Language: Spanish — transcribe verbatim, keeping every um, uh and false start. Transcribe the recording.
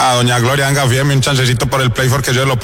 a doña Gloria, venga, fíjeme un chancecito por el Play porque yo lo pago.